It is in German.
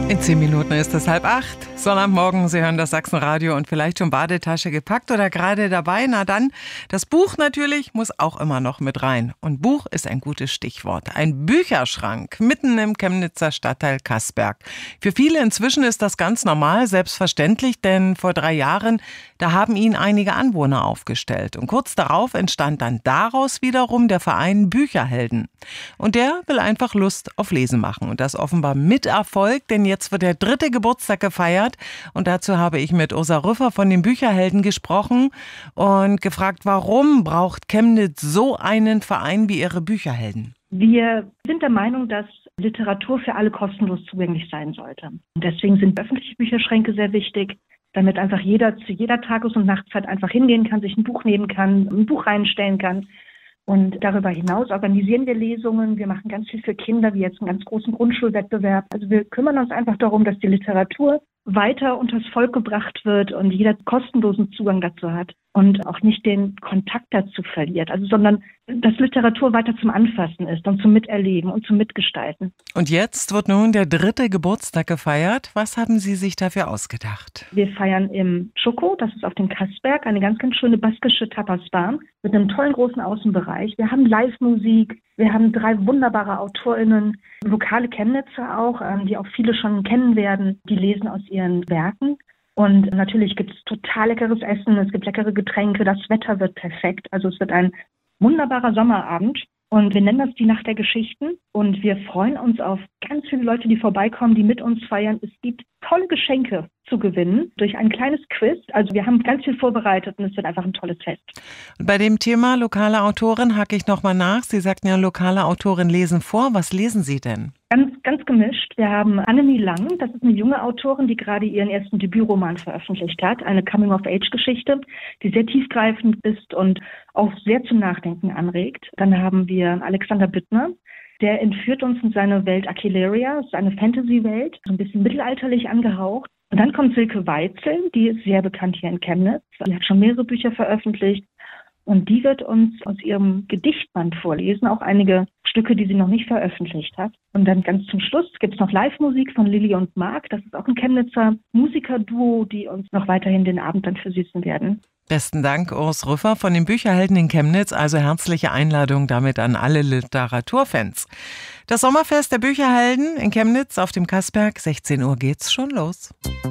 In 10 Minuten ist es 7:30. Sonnabendmorgen, Sie hören das Sachsenradio und vielleicht schon Badetasche gepackt oder gerade dabei. Na dann, das Buch natürlich muss auch immer noch mit rein. Und Buch ist ein gutes Stichwort. Ein Bücherschrank mitten im Chemnitzer Stadtteil Kaßberg. Für viele inzwischen ist das ganz normal, selbstverständlich, denn vor 3 Jahren, da haben ihn einige Anwohner aufgestellt. Und kurz darauf entstand dann daraus wiederum der Verein Bücherhelden. Und der will einfach Lust auf Lesen machen. Und das offenbar mit Erfolg, denn jetzt wird der 3. Geburtstag gefeiert. Und dazu habe ich mit Ursa Rüffer von den Bücherhelden gesprochen und gefragt, warum braucht Chemnitz so einen Verein wie ihre Bücherhelden? Wir sind der Meinung, dass Literatur für alle kostenlos zugänglich sein sollte. Und deswegen sind öffentliche Bücherschränke sehr wichtig, damit einfach jeder zu jeder Tages- und Nachtzeit einfach hingehen kann, sich ein Buch nehmen kann, ein Buch reinstellen kann. Und darüber hinaus organisieren wir Lesungen. Wir machen ganz viel für Kinder, wie jetzt einen ganz großen Grundschulwettbewerb. Also wir kümmern uns einfach darum, dass die Literatur weiter unters Volk gebracht wird und jeder kostenlosen Zugang dazu hat und auch nicht den Kontakt dazu verliert. Also sondern dass Literatur weiter zum Anfassen ist und zum Miterleben und zum Mitgestalten. Und jetzt wird nun der 3. Geburtstag gefeiert. Was haben Sie sich dafür ausgedacht? Wir feiern im Schoko, das ist auf dem Kaßberg, eine ganz, ganz schöne baskische Tapasbar mit einem tollen großen Außenbereich. Wir haben Live-Musik, wir haben 3 wunderbare AutorInnen, lokale Chemnitzer auch, die auch viele schon kennen werden, die lesen aus ihren Werken. Und natürlich gibt es total leckeres Essen, es gibt leckere Getränke, das Wetter wird perfekt. Also es wird ein wunderbarer Sommerabend. Und wir nennen das die Nacht der Geschichten. Und wir freuen uns auf ganz viele Leute, die vorbeikommen, die mit uns feiern. Es gibt tolle Geschenke zu gewinnen durch ein kleines Quiz. Also wir haben ganz viel vorbereitet und es wird einfach ein tolles Fest. Und bei dem Thema lokale Autorin hake ich nochmal nach. Sie sagten ja, lokale Autoren lesen vor. Was lesen Sie denn? Ganz gemischt. Wir haben Annemie Lang, das ist eine junge Autorin, die gerade ihren ersten Debütroman veröffentlicht hat. Eine Coming-of-Age-Geschichte, die sehr tiefgreifend ist und auch sehr zum Nachdenken anregt. Dann haben wir Alexander Büttner. Der entführt uns in seine Welt Aquilleria. Das ist eine Fantasy-Welt, so ein bisschen mittelalterlich angehaucht. Und dann kommt Silke Weitzel, die ist sehr bekannt hier in Chemnitz. Die hat schon mehrere Bücher veröffentlicht. Und die wird uns aus ihrem Gedichtband vorlesen, auch einige Stücke, die sie noch nicht veröffentlicht hat. Und dann ganz zum Schluss gibt es noch Live-Musik von Lilly und Marc. Das ist auch ein Chemnitzer Musikerduo, die uns noch weiterhin den Abend dann versüßen werden. Besten Dank, Urs Rüffer von den Bücherhelden in Chemnitz. Also herzliche Einladung damit an alle Literaturfans. Das Sommerfest der Bücherhelden in Chemnitz auf dem Kaßberg, 16 Uhr geht's schon los.